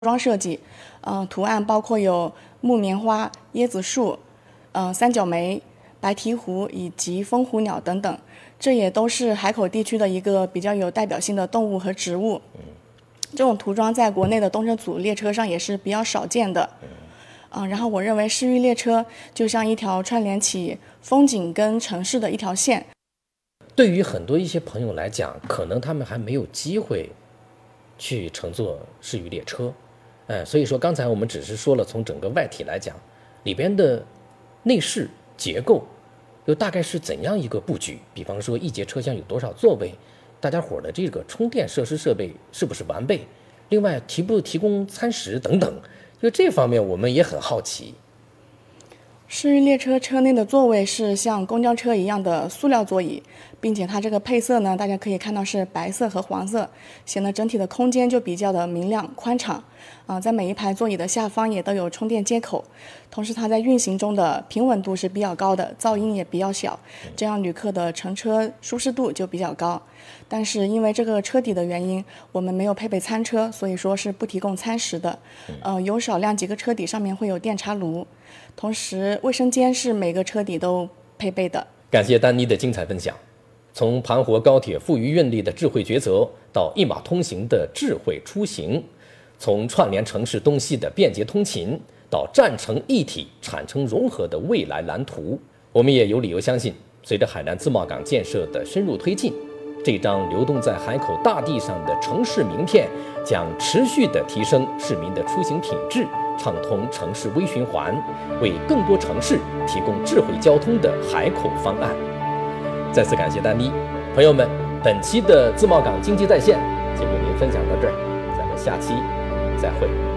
装设计，图案包括有木棉花、椰子树、三角梅、白鹈鹕以及风虎鸟等等，这也都是海口地区的一个比较有代表性的动物和植物。这种涂装在国内的东征组列车上也是比较少见的。然后我认为市域列车就像一条串联起风景跟城市的一条线。 对于很多一些朋友来讲，可能他们还没有机会去乘坐市域列车，所以说刚才我们只是说了从整个外体来讲，里边的内饰结构又大概是怎样一个布局，比方说一节车厢有多少座位，大家伙的这个充电设施设备是不是完备，另外提不提供餐食等等，就这方面我们也很好奇。 市域列车车内的座位是像公交车一样的塑料座椅，并且它这个配色呢，大家可以看到是白色和黄色，显得整体的空间就比较的明亮宽敞。在每一排座椅的下方也都有充电接口，同时它在运行中的平稳度是比较高的，噪音也比较小，这样旅客的乘车舒适度就比较高。但是因为这个车底的原因，我们没有配备餐车，所以说是不提供餐食的。有少量几个车底上面会有电茶炉，同时卫生间是每个车底都配备的。 感谢丹妮的精彩分享，从盘活高铁富余运力的智慧抉择，到一马通行的智慧出行，从串联城市东西的便捷通勤，到战城一体产城融合的未来蓝图，我们也有理由相信，随着海南自贸港建设的深入推进，这张流动在海口大地上的城市名片将持续地提升市民的出行品质，畅通城市微循环，为更多城市提供智慧交通的海口方案。再次感谢丹妮，朋友们，本期的自贸港经济在线就为您分享到这儿，咱们下期再会。